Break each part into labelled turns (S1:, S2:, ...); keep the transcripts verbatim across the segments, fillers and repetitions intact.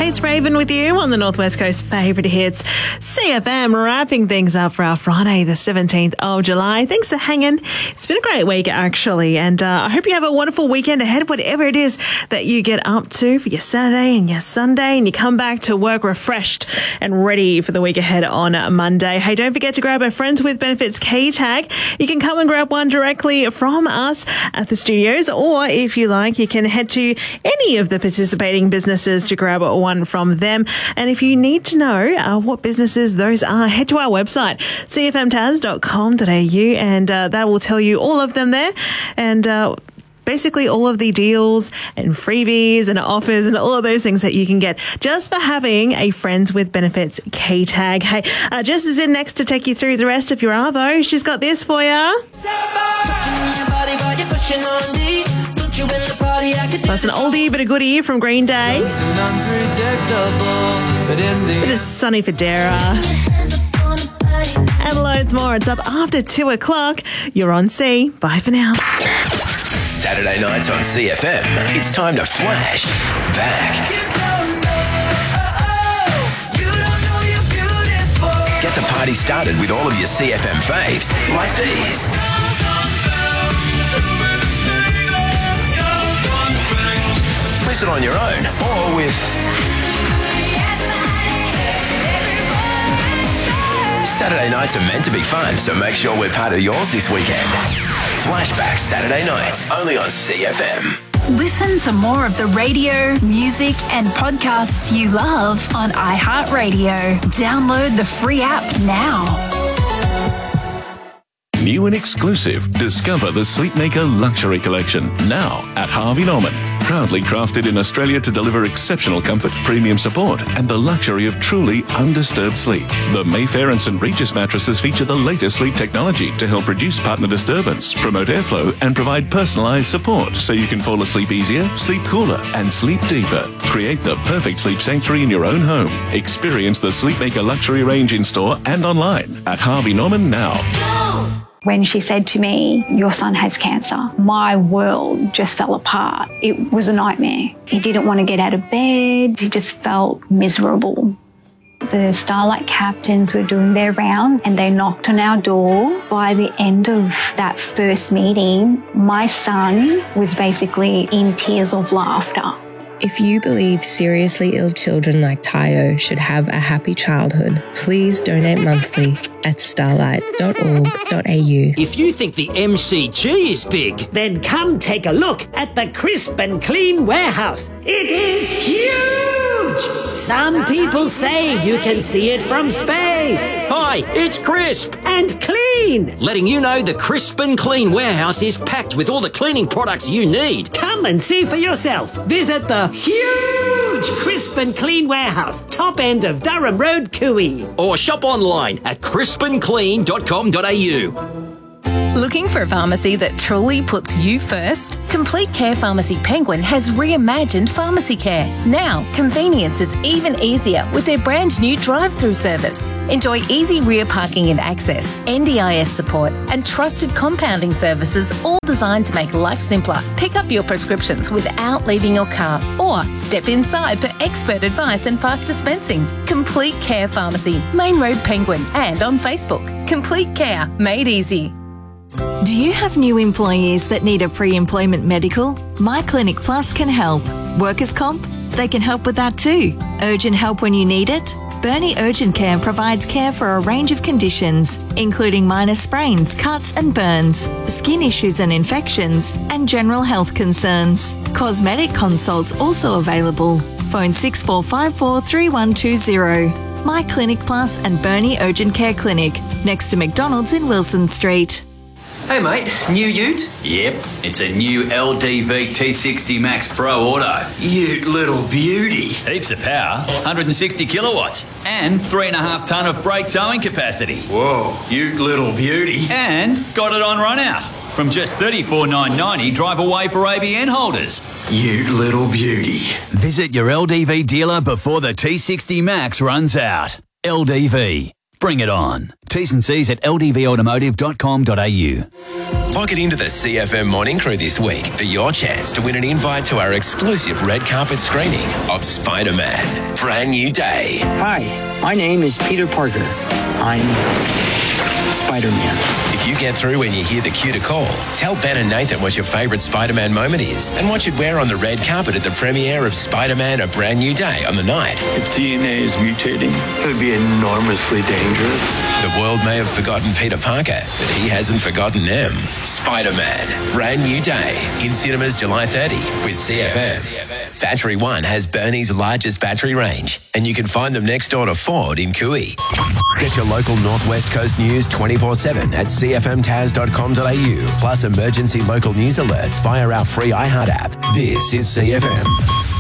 S1: it's Raven with you on the Northwest Coast favourite hits. C F M wrapping things up for our Friday, the seventeenth of July. Thanks for hanging. It's been a great week, actually, and uh, I hope you have a wonderful weekend ahead, whatever it is that you get up to for your Saturday and your Sunday, and you come back to work refreshed and ready for the week ahead on Monday. Hey, don't forget to grab a Friends with Benefits key tag. You can come and grab one directly from us at the studios, or if you like, you can head to any of the participating businesses to grab one from them. And if you need to know uh, what businesses those are, head to our website, c f m tas dot com dot a u, and uh, that will tell you all of them there. And uh, basically all of the deals and freebies and offers and all of those things that you can get just for having a Friends with Benefits key tag. Hey, uh, Jess is in next to take you through the rest of your Arvo. She's got this for you. Plus an oldie but a goodie from Green Day. Bit of Sonny Fodera. And loads more. It's up after two o'clock. You're on C. Bye for now.
S2: Saturday nights on C F M, it's time to flash back. Get the party started with all of your C F M faves, like these. Listen on your own or with Saturday nights are meant to be fun, so make sure we're part of yours this weekend. Flashback Saturday nights, only on C F M.
S3: Listen to more of the radio, music and podcasts you love on iHeartRadio. Download the free app now.
S4: New and exclusive, discover the Sleepmaker Luxury Collection, now at Harvey Norman. Proudly crafted in Australia to deliver exceptional comfort, premium support and the luxury of truly undisturbed sleep. The Mayfair and St Regis mattresses feature the latest sleep technology to help reduce partner disturbance, promote airflow and provide personalised support so you can fall asleep easier, sleep cooler and sleep deeper. Create the perfect sleep sanctuary in your own home. Experience the Sleepmaker Luxury range in store and online at Harvey Norman now.
S5: When she said to me, "Your son has cancer," my world just fell apart. It was a nightmare. He didn't want to get out of bed. He just felt miserable. The Starlight captains were doing their round and they knocked on our door. By the end of that first meeting, my son was basically in tears of laughter.
S6: If you believe seriously ill children like Tayo should have a happy childhood, please donate monthly at starlight dot org dot a u.
S7: If you think the M C G is big,
S8: then come take a look at the Crisp and Clean warehouse. It is huge! Some people say you can see it from space.
S7: Hi, it's Crisp
S8: and Clean,
S7: letting you know the Crisp and Clean warehouse is packed with all the cleaning products you need.
S8: Come and see for yourself. Visit the huge Crisp and Clean warehouse, top end of Durham Road, Cooey.
S7: Or shop online at crisp and clean dot com dot a u.
S9: Looking for a pharmacy that truly puts you first? Complete Care Pharmacy Penguin has reimagined pharmacy care. Now, convenience is even easier with their brand new drive-through service. Enjoy easy rear parking and access, N D I S support, and trusted compounding services, all designed to make life simpler. Pick up your prescriptions without leaving your car, or step inside for expert advice and fast dispensing. Complete Care Pharmacy, Main Road, Penguin, and on Facebook. Complete Care, made easy.
S3: Do you have new employees that need a pre-employment medical? My Clinic Plus can help. Workers' comp? They can help with that too. Urgent help when you need it? Burnie Urgent Care provides care for a range of conditions, including minor sprains, cuts and burns, skin issues and infections, and general health concerns. Cosmetic consults also available. Phone six four five four, three one two zero. My Clinic Plus and Burnie Urgent Care Clinic, next to McDonald's in Wilson Street.
S10: Hey mate, new ute? Yep, it's a new L D V T sixty Max Pro Auto. Ute little beauty. Heaps of power, one hundred sixty kilowatts, and three and a half tonne of brake towing capacity. Whoa, ute little beauty. And got it on run out. From just thirty-four thousand nine hundred ninety dollars, drive away for A B N holders. Ute little beauty. Visit your L D V dealer before the T sixty Max runs out. L D V. Bring it on. T's and C's at l d v automotive dot com dot a u.
S2: Log it into the C F M Morning Crew this week for your chance to win an invite to our exclusive red carpet screening of Spider-Man: Brand New Day.
S11: Hi, my name is Peter Parker. I'm Spider-Man.
S2: If you get through when you hear the cue to call, tell Ben and Nathan what your favourite Spider-Man moment is and what you'd wear on the red carpet at the premiere of Spider-Man: A Brand New Day on the night.
S12: If D N A is mutating, it would be enormously dangerous.
S2: The world may have forgotten Peter Parker, but he hasn't forgotten them. Spider-Man: Brand New Day in cinemas July thirtieth with C F M. Battery One has Bernie's largest battery range, and you can find them next door to Ford in Cooey. Get your local Northwest Coast news twenty-four seven at c f m taz dot com dot a u, plus emergency local news alerts via our free iHeart app. This is C F M.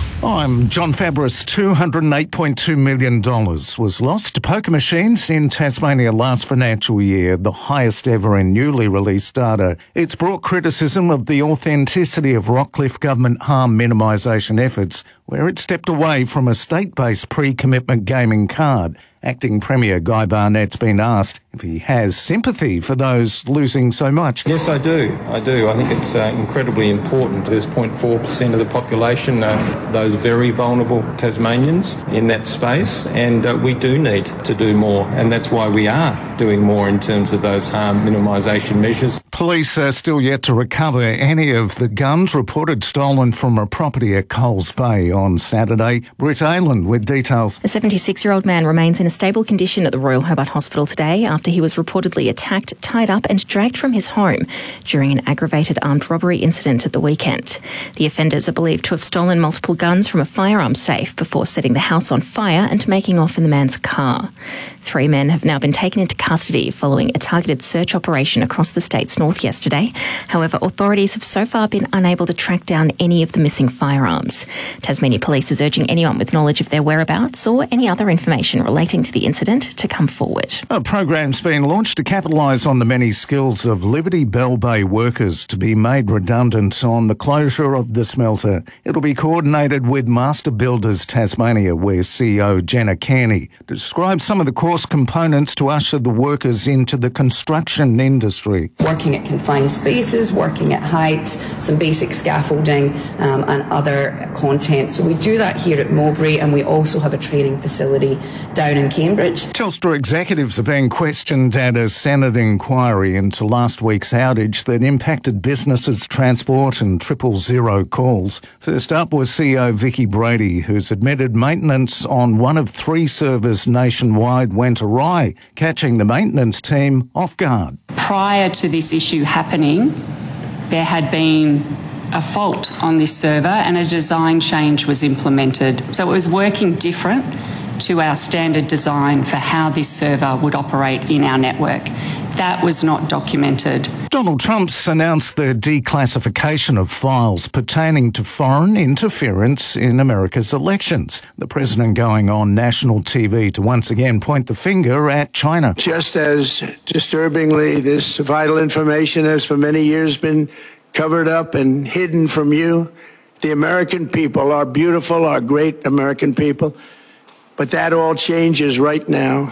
S13: I'm John Fabris. two hundred eight point two million dollars was lost to poker machines in Tasmania last financial year, the highest ever in newly released data. It's brought criticism of the authenticity of Rockcliffe government harm minimisation efforts, where it stepped away from a state-based pre-commitment gaming card. Acting Premier Guy Barnett's been asked if he has sympathy for those losing so much.
S14: Yes, I do. I do. I think it's uh, incredibly important. There's zero point four percent of the population, uh, those very vulnerable Tasmanians in that space, and uh, we do need to do more, and that's why we are doing more in terms of those harm minimisation measures.
S13: Police are still yet to recover any of the guns reported stolen from a property at Coles Bay on Saturday. Britt Ayland with details.
S15: A seventy-six-year-old man remains in a stable condition at the Royal Hobart Hospital today after he was reportedly attacked, tied up and dragged from his home during an aggravated armed robbery incident at the weekend. The offenders are believed to have stolen multiple guns from a firearms safe before setting the house on fire and making off in the man's car. Three men have now been taken into custody following a targeted search operation across the state's north yesterday. However, authorities have so far been unable to track down any of the missing firearms. Tasmania Police is urging anyone with knowledge of their whereabouts or any other information relating to the incident to come forward.
S13: A program's been launched to capitalise on the many skills of Liberty Bell Bay workers to be made redundant on the closure of the smelter. It'll be coordinated with Master Builders Tasmania, where C E O Jenna Kearney describes some of the course components to usher the workers into the construction industry.
S16: Working at confined spaces, working at heights, some basic scaffolding um, and other content. So we do that here at Mowbray, and we also have a training facility down in Cambridge.
S13: Telstra executives are being questioned at a Senate inquiry into last week's outage that impacted businesses, transport and triple zero calls. First up was C E O Vicky Brady, who's admitted maintenance on one of three servers nationwide went awry, catching the maintenance team off guard.
S17: Prior to this issue happening, there had been a fault on this server and a design change was implemented. So it was working different to our standard design for how this server would operate in our network. That was not documented.
S13: Donald Trump's announced the declassification of files pertaining to foreign interference in America's elections. The president going on national T V to once again point the finger at China.
S18: Just as disturbingly, this vital information has for many years been covered up and hidden from you. The American people are beautiful, are great American people, but that all changes right now.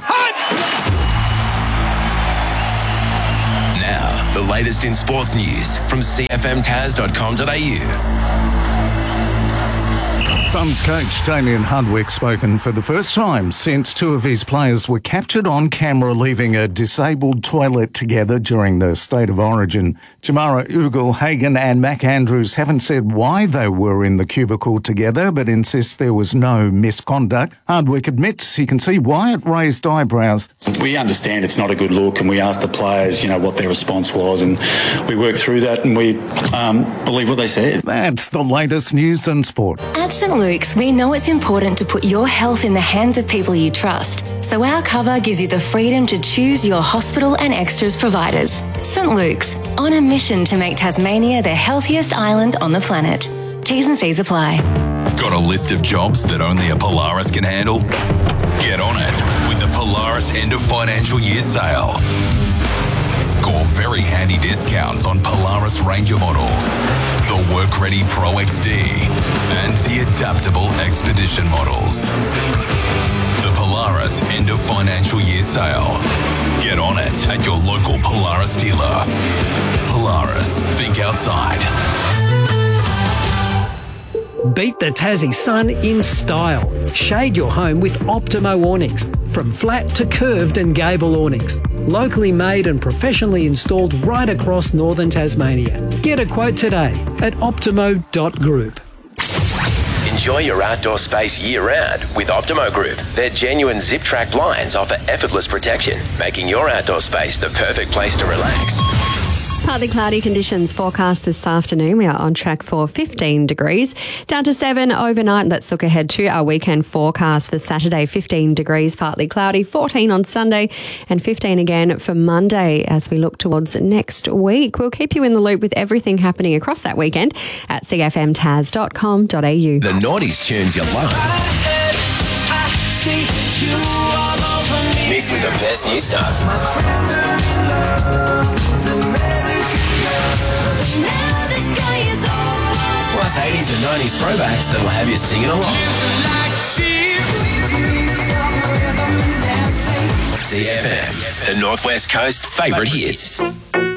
S2: Now, the latest in sports news from c f m taz dot com dot a u.
S13: Suns coach Damien Hardwick spoken for the first time since two of his players were captured on camera leaving a disabled toilet together during the State of Origin. Jamara Ugle-Hagan and Mac Andrews haven't said why they were in the cubicle together, but insist there was no misconduct. Hardwick admits he can see why it raised eyebrows.
S19: We understand it's not a good look, and we asked the players, you know, what their response was, and we worked through that, and we um, believe what they said.
S13: That's the latest news and sport.
S20: At St Luke's, we know it's important to put your health in the hands of people you trust, so our cover gives you the freedom to choose your hospital and extras providers. St Luke's, on a mission to make Tasmania the healthiest island on the planet. T's and C's apply.
S21: Got a list of jobs that only a Polaris can handle? Get on it with the Polaris End of Financial Year sale. Score very handy discounts on Polaris Ranger models, the Work-Ready Pro X D, and the Adaptable Expedition models. The Polaris Polaris end of financial year sale. Get on it at your local Polaris dealer. Polaris, think outside.
S1: Beat the Tassie sun in style. Shade your home with Optimo awnings. From flat to curved and gable awnings. Locally made and professionally installed right across northern Tasmania. Get a quote today at optimo dot group.
S2: Enjoy your outdoor space year-round with Optimo Group. Their genuine zip-track blinds offer effortless protection, making your outdoor space the perfect place to relax.
S22: Partly cloudy conditions forecast this afternoon. We are on track for fifteen degrees. Down to seven overnight. Let's look ahead to our weekend forecast for Saturday. fifteen degrees, partly cloudy, fourteen on Sunday and fifteen again for Monday as we look towards next week. We'll keep you in the loop with everything happening across that weekend at c f m taz dot com dot a u.
S2: The noughties tunes you love. Mixed with the best new stuff. Plus eighties and nineties throwbacks that'll have you singing along. C F M, the Northwest Coast's favourite hits.